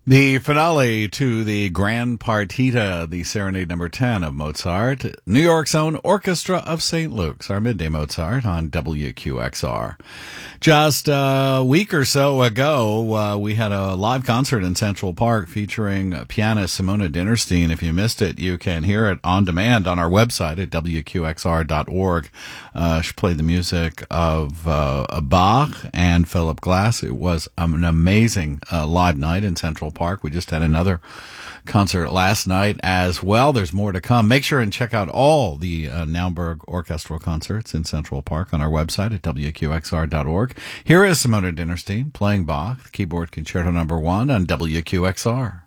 The finale to the Grand Partita, the Serenade number 10 of Mozart, New York's own Orchestra of St. Luke's, our midday Mozart on WQXR. Just a week or so ago, we had a live concert in Central Park featuring pianist Simona Dinnerstein. If you missed it, you can hear it on demand on our website at WQXR.org. She played the music of Bach and Philip Glass. It was an amazing live night in Central Park. We just had another concert last night as well. There's more to come. Make sure and check out all the Naumburg orchestral concerts in Central Park on our website at WQXR.org. Here is Simona Dinnerstein playing Bach, the keyboard concerto number 1 on WQXR.